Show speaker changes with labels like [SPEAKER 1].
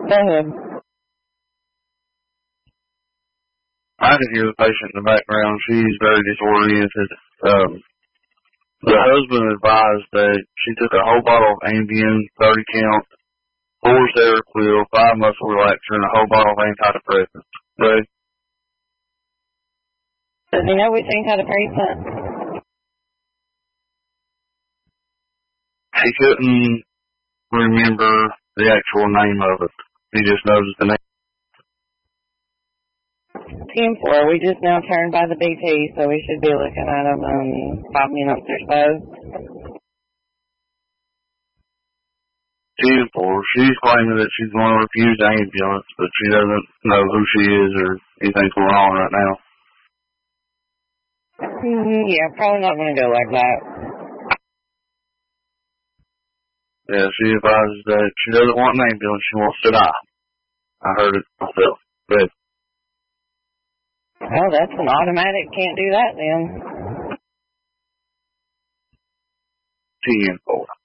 [SPEAKER 1] Go ahead.
[SPEAKER 2] I can hear the patient in the background. She's very disoriented. The husband advised that she took a whole bottle of Ambien, 30 count, 4 Seroquel, 5 muscle relaxer, and a whole bottle of antidepressants. Right?
[SPEAKER 1] Does he know which antidepressant?
[SPEAKER 2] He couldn't remember the actual name of it. He just knows the name.
[SPEAKER 1] 10-4. We just now turned by the BT, so we should be looking at them in 5 minutes or so.
[SPEAKER 2] 10-4. She's claiming that she's going to refuse the ambulance, but she doesn't know who she is or anything's going on right now.
[SPEAKER 1] Yeah, probably not going to go like that.
[SPEAKER 2] Yeah, she advises that she doesn't want an ambulance, she wants to die. I heard it myself. But
[SPEAKER 1] well, that's an automatic. Can't do that then.
[SPEAKER 2] 10-4.